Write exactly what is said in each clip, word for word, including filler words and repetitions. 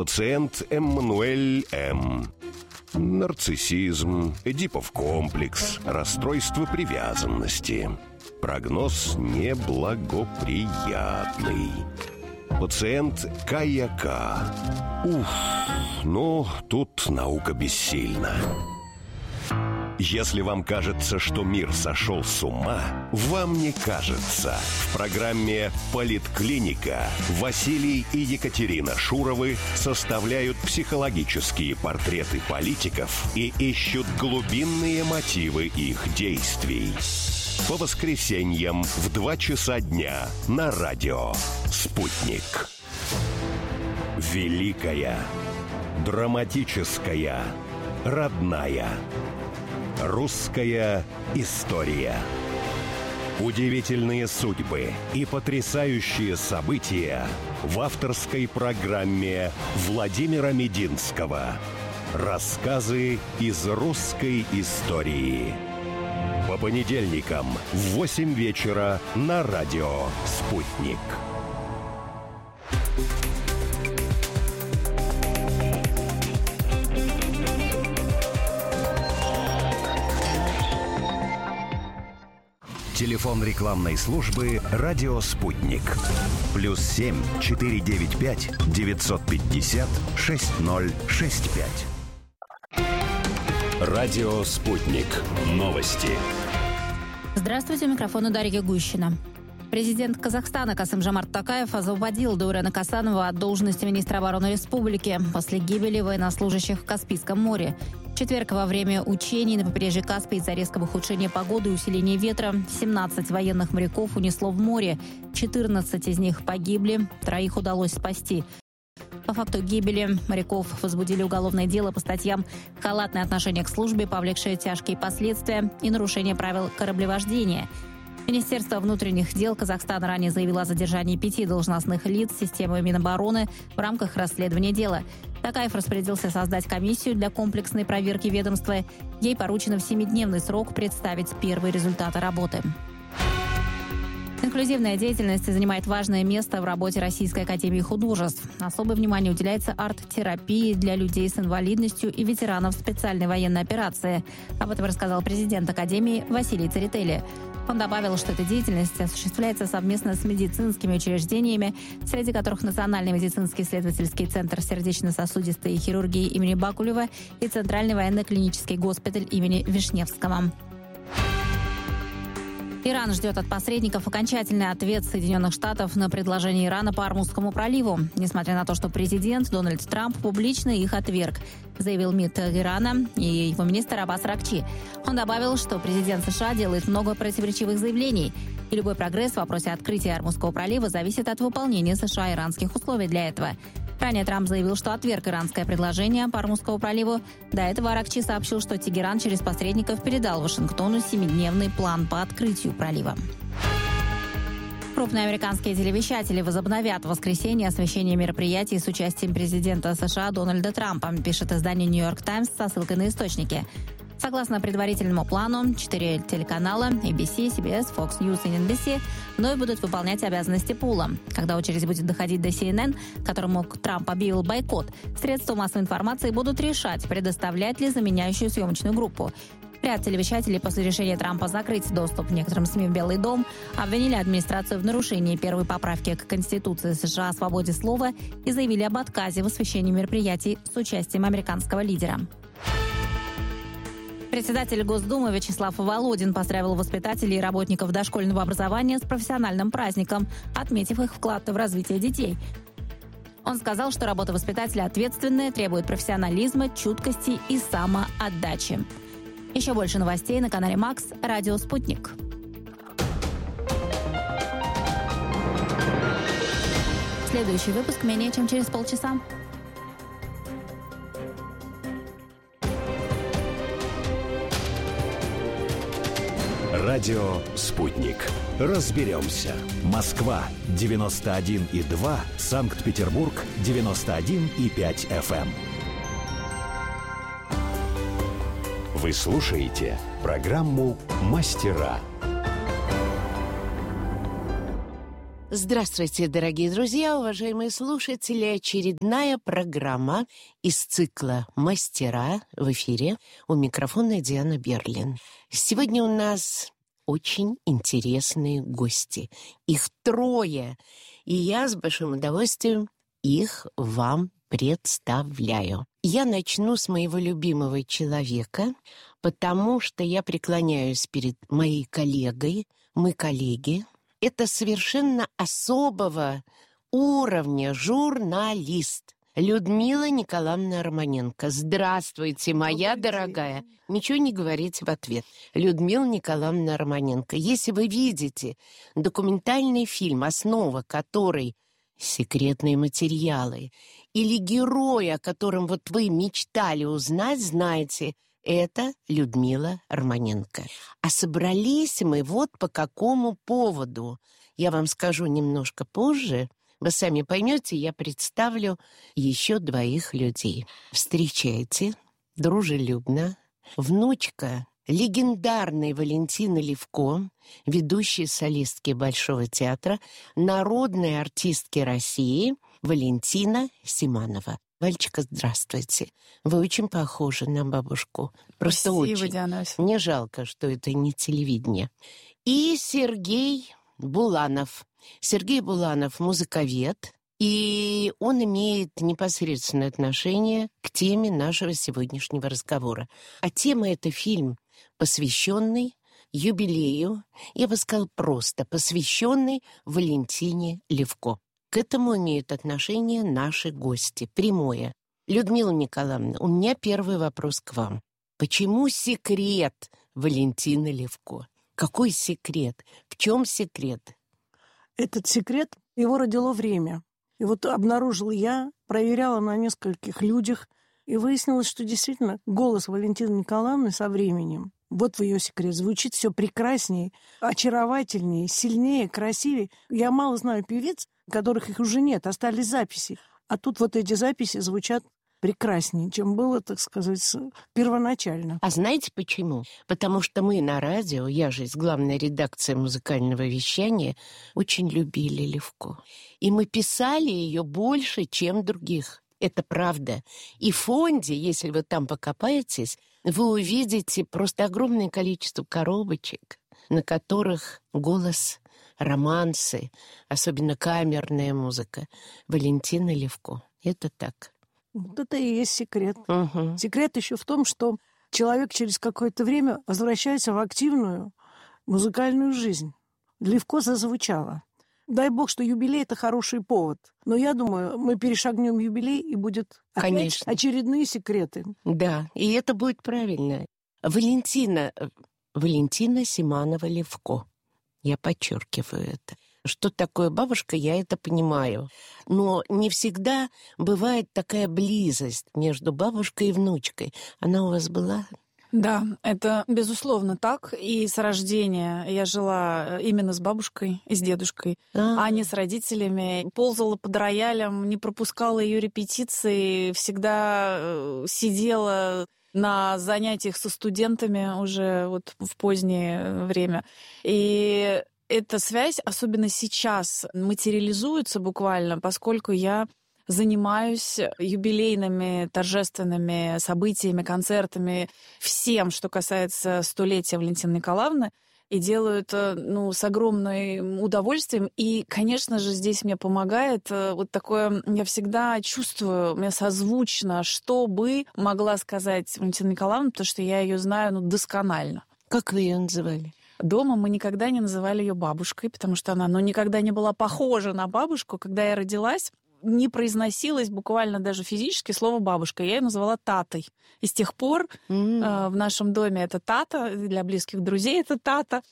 Пациент Эммануэль М. Нарциссизм, Эдипов комплекс, расстройство привязанности. Прогноз неблагоприятный. Пациент Кая К. Уф, ну, тут наука бессильна. Если вам кажется, что мир сошел с ума, вам не кажется. В программе «Политклиника» Василий и Екатерина Шуровы составляют психологические портреты политиков и ищут глубинные мотивы их действий. По воскресеньям в два часа дня на радио «Спутник». Великая, драматическая, родная. Русская история. Удивительные судьбы и потрясающие события в авторской программе Владимира Мединского. Рассказы из русской истории. По понедельникам в восемь вечера на радио «Спутник». Телефон рекламной службы «Радио Спутник». Плюс семь четыре девять пять девятьсот пятьдесят шесть ноль шесть пять. «Радио Спутник». Новости. Здравствуйте, у микрофона Дарья Гущина. Президент Казахстана Касым-Жомарт Токаев освободил Даурена Касанова от должности министра обороны республики после гибели военнослужащих в Каспийском море. В четверг во время учений на побережье Каспия из-за резкого ухудшения погоды и усиления ветра семнадцать военных моряков унесло в море. четырнадцать из них погибли, троих удалось спасти. По факту гибели моряков возбудили уголовное дело по статьям «Халатное отношение к службе, повлекшее тяжкие последствия» и «Нарушение правил кораблевождения». Министерство внутренних дел Казахстана ранее заявило о задержании пяти должностных лиц системы Минобороны в рамках расследования дела. Токаев распорядился создать комиссию для комплексной проверки ведомства. Ей поручено в семидневный срок представить первые результаты работы. Инклюзивная деятельность занимает важное место в работе Российской академии художеств. Особое внимание уделяется арт-терапии для людей с инвалидностью и ветеранов специальной военной операции. Об этом рассказал президент академии Василий Церетели. Он добавил, что эта деятельность осуществляется совместно с медицинскими учреждениями, среди которых Национальный медицинский исследовательский центр сердечно-сосудистой хирургии имени Бакулева и Центральный военно-клинический госпиталь имени Вишневского. Иран ждет от посредников окончательный ответ Соединенных Штатов на предложение Ирана по Ормузскому проливу, несмотря на то, что президент Дональд Трамп публично их отверг, заявил МИД Ирана и его министр Аббас Аракчи. Он добавил, что президент США делает много противоречивых заявлений, и любой прогресс в вопросе открытия Ормузского пролива зависит от выполнения США иранских условий для этого. Ранее Трамп заявил, что отверг иранское предложение по Ормузскому проливу. До этого Аракчи сообщил, что Тегеран через посредников передал Вашингтону семидневный план по открытию пролива. Крупные американские телевещатели возобновят в воскресенье освещение мероприятий с участием президента США Дональда Трампа, пишет издание «Нью-Йорк Таймс» со ссылкой на источники. Согласно предварительному плану, четыре телеканала эй би си, си би эс, Fox News и эн би си вновь будут выполнять обязанности пула. Когда очередь будет доходить до си эн эн, которому Трамп объявил бойкот, средства массовой информации будут решать, предоставлять ли заменяющую съемочную группу. Ряд телевещателей после решения Трампа закрыть доступ к некоторым СМИ в Белый дом обвинили администрацию в нарушении первой поправки к Конституции США о свободе слова и заявили об отказе в освещении мероприятий с участием американского лидера. Председатель Госдумы Вячеслав Володин поздравил воспитателей и работников дошкольного образования с профессиональным праздником, отметив их вклад в развитие детей. Он сказал, что работа воспитателя ответственная, требует профессионализма, чуткости и самоотдачи. Еще больше новостей на канале Макс, радио «Спутник». Следующий выпуск менее чем через полчаса. Радио «Спутник». Разберемся. Москва девяносто один и два, Санкт-Петербург девяносто один и пять эф эм. Вы слушаете программу «Мастера». Здравствуйте, дорогие друзья, уважаемые слушатели. Очередная программа из цикла «Мастера» в эфире. У микрофона Диана Берлин. Сегодня у нас очень интересные гости. Их трое. И я с большим удовольствием их вам представляю. Я начну с моего любимого человека, потому что я преклоняюсь перед моей коллегой. Мы коллеги. Это совершенно особого уровня журналист Людмила Николаевна Романенко. Здравствуйте, моя дорогая. Ничего не говорите в ответ. Людмила Николаевна Романенко. Если вы видите документальный фильм, основа которой секретные материалы, или герой, о котором вот вы мечтали узнать, знаете, это Людмила Романенко. А собрались мы вот по какому поводу. Я вам скажу немножко позже. Вы сами поймете, я представлю еще двоих людей. Встречайте, дружелюбно, внучка легендарной Валентины Левко, ведущей солистки Большого театра, народной артистки России Валентина Симанова. Вальчика, здравствуйте. Вы очень похожи на бабушку. Просто Спасибо, очень. Диана. Мне жалко, что это не телевидение. И Сергей Буланов. Сергей Буланов – музыковед, и он имеет непосредственное отношение к теме нашего сегодняшнего разговора. А тема – это фильм, посвященный юбилею, я бы сказала просто, посвященный Валентине Левко. К этому имеют отношение наши гости. Прямое. Людмила Николаевна, у меня первый вопрос к вам. Почему секрет Валентины Левко? Какой секрет? В чем секрет? Этот секрет, его родило время. И вот обнаружила я, проверяла на нескольких людях, и выяснилось, что действительно голос Валентины Николаевны со временем, вот в ее секрет, звучит все прекраснее, очаровательнее, сильнее, красивее. Я мало знаю певиц, которых их уже нет, остались записи. А тут вот эти записи звучат прекраснее, чем было, так сказать, первоначально. А знаете почему? Потому что мы на радио, я же из главной редакции музыкального вещания, очень любили Левко. И мы писали ее больше, чем других. Это правда. И в фонде, если вы там покопаетесь, вы увидите просто огромное количество коробочек, на которых голос, романсы, особенно камерная музыка, Валентина Левко. Это так. Вот это и есть секрет. Угу. Секрет еще в том, что человек через какое-то время возвращается в активную музыкальную жизнь. Левко зазвучало. Дай бог, что юбилей — это хороший повод. Но я думаю, мы перешагнем юбилей, и будет опять Конечно. очередные секреты. Да, и это будет правильно. Валентина, Валентина Симанова Левко. Я подчеркиваю это. Что такое бабушка, я это понимаю. Но не всегда бывает такая близость между бабушкой и внучкой. Она у вас была? Да, это безусловно так. И с рождения я жила именно с бабушкой и с дедушкой, а, а не с родителями. Ползала под роялем, не пропускала ее репетиции, всегда сидела на занятиях со студентами уже вот в позднее время. И эта связь, особенно сейчас, материализуется буквально, поскольку я занимаюсь юбилейными, торжественными событиями, концертами, всем, что касается столетия Валентины Николаевны, и делаю это, ну, с огромным удовольствием. И, конечно же, здесь мне помогает вот такое, я всегда чувствую, мне созвучно, что бы могла сказать Валентина Николаевна, потому что я ее знаю, ну, досконально. Как вы ее называли? Дома мы никогда не называли ее бабушкой, потому что она, ну, никогда не была похожа на бабушку. Когда я родилась, не произносилось буквально даже физически слово «бабушка». Я ее называла Татой. И с тех пор mm. э, в нашем доме это Тата, для близких друзей это Тата.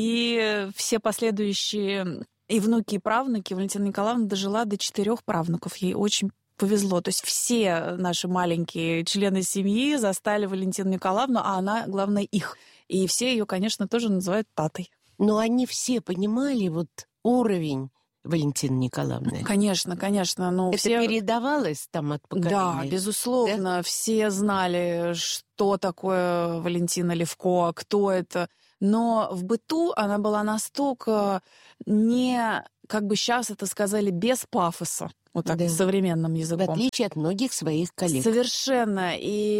И все последующие и внуки, и правнуки Валентина Николаевна дожила до четырех правнуков. Ей очень повезло. То есть все наши маленькие члены семьи застали Валентину Николаевну, а она, главное, их. И все ее, конечно, тоже называют Татой. Но они все понимали вот уровень Валентины Николаевны. Конечно, конечно. Ну, это все... передавалось там от поколения? Да, безусловно. Да? Все знали, что такое Валентина Левко, кто это. Но в быту она была настолько не как бы сейчас это сказали, без пафоса. Вот так, да. Современным языком. В отличие от многих своих коллег. Совершенно.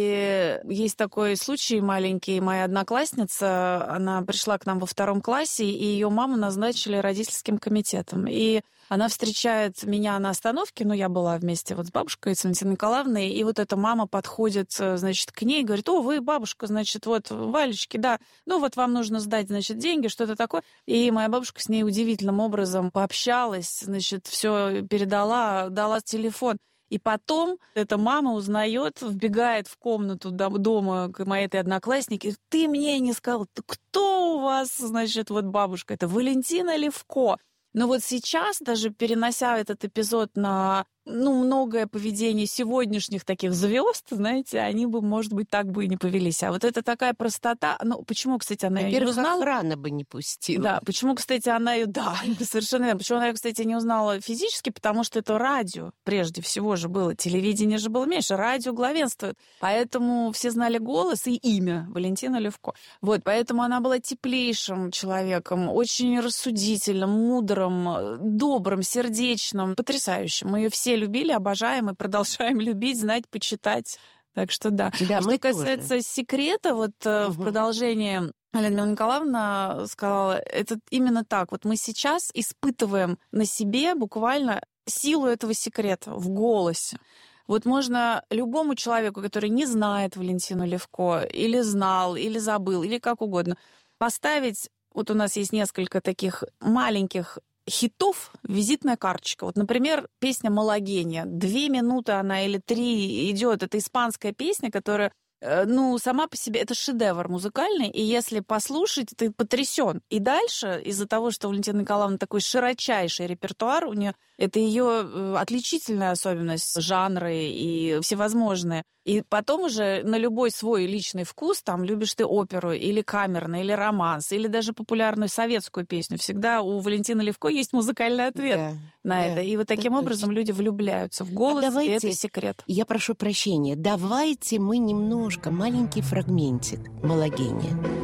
И есть такой случай маленький. Моя одноклассница, она пришла к нам во втором классе, и ее маму назначили родительским комитетом. И она встречает меня на остановке, ну, я была вместе вот с бабушкой, с Валентиной Николаевной, и вот эта мама подходит, значит, к ней и говорит: о, вы, бабушка, значит, вот, Валечки, да, ну, вот вам нужно сдать, значит, деньги, что-то такое. И моя бабушка с ней удивительным образом пообщалась, значит, все передала, дала телефон. И потом эта мама узнает, вбегает в комнату дома к моей этой однокласснике: ты мне не сказал, кто у вас, значит, вот бабушка? Это Валентина Левко. Но вот сейчас, даже перенося этот эпизод на, ну, многое поведение сегодняшних таких звезд, знаете, они бы, может быть, так бы и не повелись. А вот это такая простота. Ну, почему, кстати, она ее не узнала? Охрана бы не пустила. Да, почему, кстати, она ее... Да, совершенно верно. Почему она ее, кстати, не узнала физически? Потому что это радио прежде всего же было. Телевидение же было меньше. Радио главенствует. Поэтому все знали голос и имя Валентина Левко. Вот, поэтому она была теплейшим человеком, очень рассудительным, мудрым, добрым, сердечным, потрясающим. Мы ее все любили, обожаем и продолжаем любить, знать, почитать. Так что да. да что касается тоже. Секрета, вот угу. в продолжении Алена Николаевна сказала, это именно так. Вот мы сейчас испытываем на себе буквально силу этого секрета в голосе. Вот можно любому человеку, который не знает Валентину Левко, или знал, или забыл, или как угодно, поставить... Вот у нас есть несколько таких маленьких хитов, визитная карточка. Вот, например, песня «Малогения». Две минуты она или три идет. Это испанская песня, которая, ну, сама по себе, это шедевр музыкальный, и если послушать, ты потрясен. И дальше, из-за того, что у Валентины Николаевны такой широчайший репертуар, у нее это ее отличительная особенность, жанры и всевозможные. И потом уже на любой свой личный вкус, там, любишь ты оперу, или камерный, или романс, или даже популярную советскую песню. Всегда у Валентины Левко есть музыкальный ответ да, на да, это. И вот таким образом точно. Люди влюбляются в голос, а давайте, и это секрет. Я прошу прощения, давайте мы немножко, маленький фрагментик «Малогения».